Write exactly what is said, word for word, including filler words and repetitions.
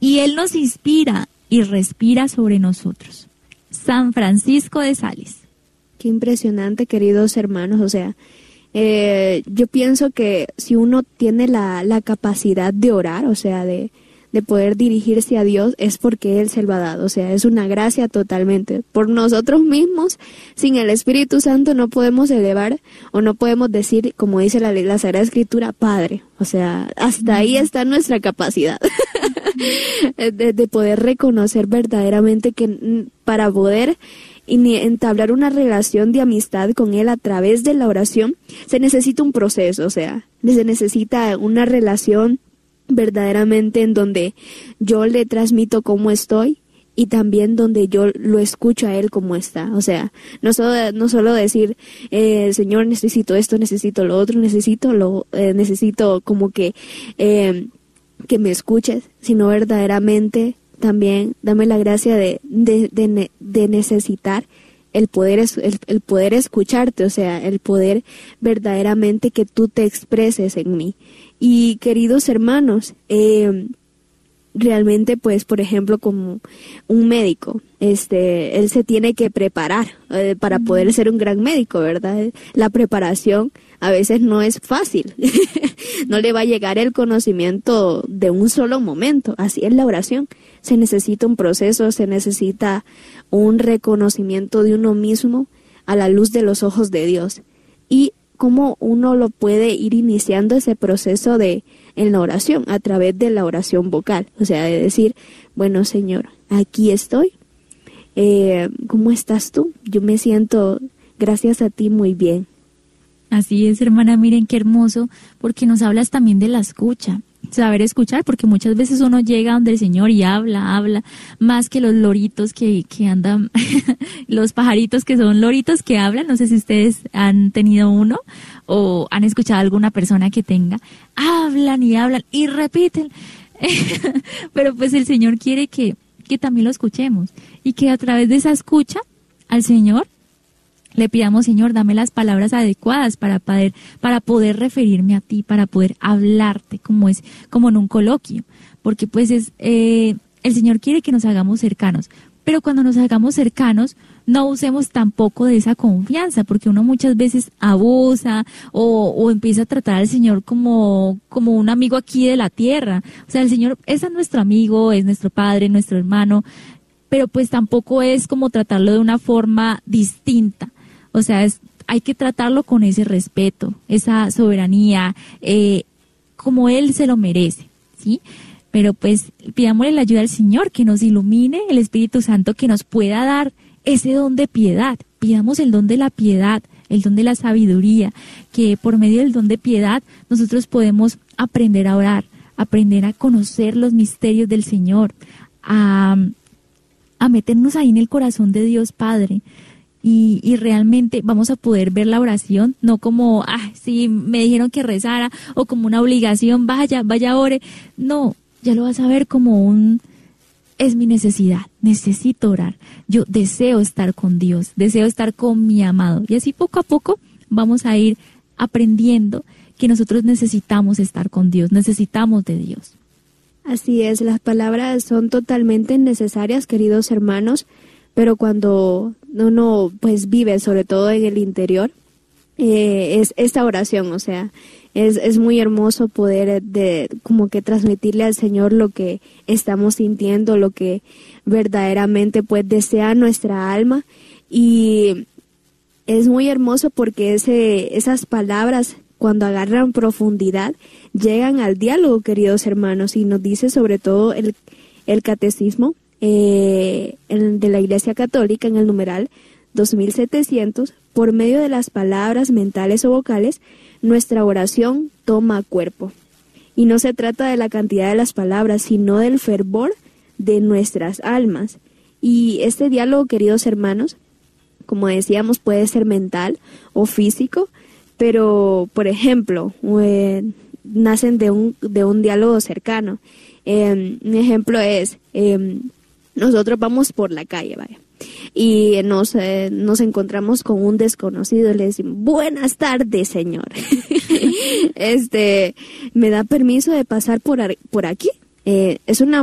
y Él nos inspira y respira sobre nosotros. San Francisco de Sales. Qué impresionante, queridos hermanos. O sea, eh, yo pienso que si uno tiene la, la capacidad de orar, o sea, de, de poder dirigirse a Dios, es porque Él se lo ha dado. O sea, es una gracia totalmente. Por nosotros mismos, sin el Espíritu Santo, no podemos elevar o no podemos decir, como dice la, la Sagrada Escritura, Padre. O sea, hasta ahí está nuestra capacidad de, de poder reconocer verdaderamente que para poder entablar una relación de amistad con Él a través de la oración, se necesita un proceso. O sea, se necesita una relación verdaderamente en donde yo le transmito cómo estoy y también donde yo lo escucho a Él cómo está. O sea, no solo, no solo decir, eh, Señor, necesito esto, necesito lo otro, necesito lo, eh, necesito como que, eh, que me escuches, sino verdaderamente también dame la gracia de, de, de, de necesitar el poder, el, el poder escucharte, o sea, el poder verdaderamente que tú te expreses en mí. Y queridos hermanos, eh, realmente pues, por ejemplo, como un médico, este, él se tiene que preparar eh, para poder ser un gran médico, ¿verdad? La preparación a veces no es fácil, no le va a llegar el conocimiento de un solo momento, así es la oración. Se necesita un proceso, se necesita un reconocimiento de uno mismo a la luz de los ojos de Dios. Y cómo uno lo puede ir iniciando ese proceso de en la oración, a través de la oración vocal, o sea, de decir, bueno, Señor, aquí estoy, eh, ¿cómo estás tú? Yo me siento, gracias a ti, muy bien. Así es, hermana, miren qué hermoso, porque nos hablas también de la escucha, saber escuchar, porque muchas veces uno llega donde el Señor y habla, habla, más que los loritos que, que andan, los pajaritos que son loritos que hablan. No sé si ustedes han tenido uno o han escuchado a alguna persona que tenga, hablan y hablan y repiten, pero pues el Señor quiere que, que también lo escuchemos y que a través de esa escucha al Señor le pidamos, Señor, dame las palabras adecuadas para poder, para poder referirme a ti, para poder hablarte como es, como en un coloquio, porque pues es, eh, el Señor quiere que nos hagamos cercanos, pero cuando nos hagamos cercanos, no usemos tampoco de esa confianza, porque uno muchas veces abusa o, o empieza a tratar al Señor como, como un amigo aquí de la tierra. O sea, el Señor es nuestro amigo, es nuestro Padre, nuestro hermano, pero pues tampoco es como tratarlo de una forma distinta. O sea, es, hay que tratarlo con ese respeto, esa soberanía, eh, como Él se lo merece, ¿sí? Pero pues pidámosle la ayuda al Señor, que nos ilumine, el Espíritu Santo que nos pueda dar ese don de piedad. Pidamos el don de la piedad, el don de la sabiduría, que por medio del don de piedad nosotros podemos aprender a orar, aprender a conocer los misterios del Señor, a, a meternos ahí en el corazón de Dios Padre. Y, y realmente vamos a poder ver la oración, no como, ah, sí, me dijeron que rezara, o como una obligación, vaya, vaya, ore. No, ya lo vas a ver como un, es mi necesidad, necesito orar. Yo deseo estar con Dios, deseo estar con mi amado. Y así poco a poco vamos a ir aprendiendo que nosotros necesitamos estar con Dios, necesitamos de Dios. Así es, las palabras son totalmente necesarias, queridos hermanos, pero cuando uno pues vive, sobre todo en el interior, eh, es esta oración, o sea, es, es muy hermoso poder de como que transmitirle al Señor lo que estamos sintiendo, lo que verdaderamente pues desea nuestra alma, y es muy hermoso porque ese, esas palabras, cuando agarran profundidad, llegan al diálogo, queridos hermanos, y nos dice sobre todo el, el catecismo Eh, en, de la Iglesia Católica, en el numeral dos mil setecientos, por medio de las palabras mentales o vocales, nuestra oración toma cuerpo. Y no se trata de la cantidad de las palabras, sino del fervor de nuestras almas. Y este diálogo, queridos hermanos, como decíamos, puede ser mental o físico, pero, por ejemplo, eh, nacen de un, de un diálogo cercano. Eh, un ejemplo es... Eh, Nosotros vamos por la calle, vaya, y nos, eh, nos encontramos con un desconocido y le decimos, buenas tardes, señor. este, ¿me da permiso de pasar por, por aquí? Eh, es una